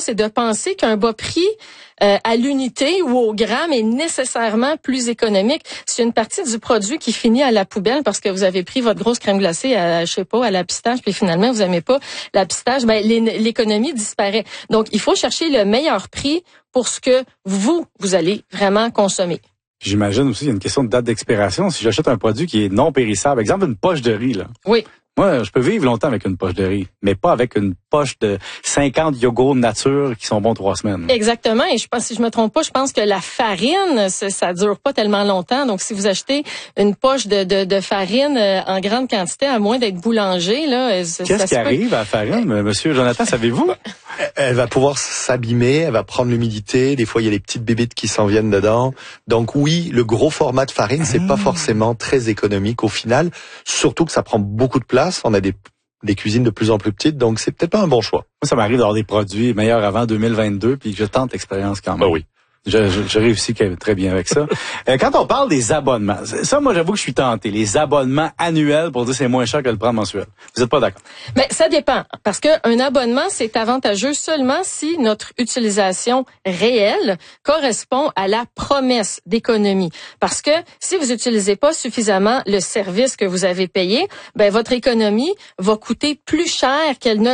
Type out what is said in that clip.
c'est de penser qu'un bas prix à l'unité ou au gramme est nécessairement plus économique. C'est une partie du produit qui finit à la poubelle parce que vous avez pris votre grosse crème glacée à, je sais pas, à la pistache, puis finalement vous n'aimez pas la pistache, ben l'économie disparaît. Donc il faut chercher le meilleur prix pour ce que vous allez vraiment consommer. J'imagine aussi qu'il y a une question de date d'expiration. Si j'achète un produit qui est non périssable, exemple une poche de riz, là. Oui. Moi, je peux vivre longtemps avec une poche de riz, mais pas avec une poche de 50 yogourts nature qui sont bons 3 semaines. Exactement. Et je pense, si je me trompe pas, je pense que la farine, ça dure pas tellement longtemps. Donc, si vous achetez une poche de farine en grande quantité, à moins d'être boulanger, là, qu'est-ce qui arrive à la farine, Monsieur Jonathan, savez-vous? Elle va pouvoir s'abîmer, elle va prendre l'humidité. Des fois, il y a les petites bébites qui s'en viennent dedans. Donc oui, le gros format de farine, c'est pas forcément très économique au final. Surtout que ça prend beaucoup de place. On a des cuisines de plus en plus petites, donc c'est peut-être pas un bon choix. Moi, ça m'arrive d'avoir des produits meilleurs avant 2022, puis que je tente l'expérience quand même. Ben oui. Je réussis très bien avec ça. Quand on parle des abonnements, ça, moi, j'avoue que je suis tenté. Les abonnements annuels pour dire c'est moins cher que le prendre mensuel. Vous êtes pas d'accord? Ben, ça dépend. Parce que un abonnement, c'est avantageux seulement si notre utilisation réelle correspond à la promesse d'économie. Parce que si vous utilisez pas suffisamment le service que vous avez payé, ben, votre économie va coûter plus cher qu'elle ne